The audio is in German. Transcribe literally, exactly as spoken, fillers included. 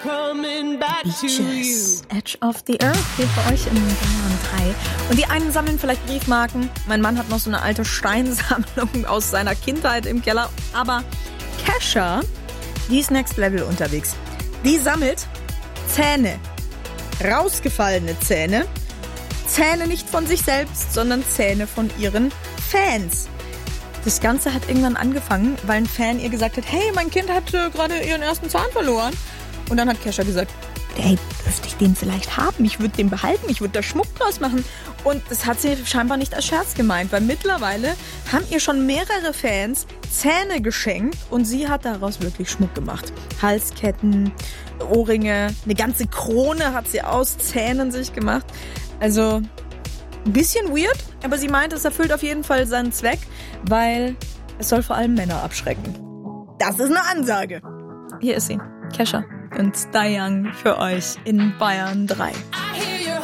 Coming back to Beaches, Edge of the Earth, hier für euch in Bayern drei. Und die einen sammeln vielleicht Briefmarken. Mein Mann hat noch so eine alte Steinsammlung aus seiner Kindheit im Keller. Aber Kesha, die ist next level unterwegs. Die sammelt Zähne, rausgefallene Zähne. Zähne nicht von sich selbst, sondern Zähne von ihren Fans. Das Ganze hat irgendwann angefangen, weil ein Fan ihr gesagt hat, hey, mein Kind hat äh, gerade ihren ersten Zahn verloren. Und dann hat Kesha gesagt, hey, dürfte ich den vielleicht haben? Ich würde den behalten, ich würde da Schmuck draus machen. Und das hat sie scheinbar nicht als Scherz gemeint, weil mittlerweile haben ihr schon mehrere Fans Zähne geschenkt und sie hat daraus wirklich Schmuck gemacht. Halsketten, Ohrringe, eine ganze Krone hat sie aus Zähnen sich gemacht. Also ein bisschen weird, aber sie meint, es erfüllt auf jeden Fall seinen Zweck, weil es soll vor allem Männer abschrecken. Das ist eine Ansage. Hier ist sie, Kesha und Dayang für euch in Bayern drei.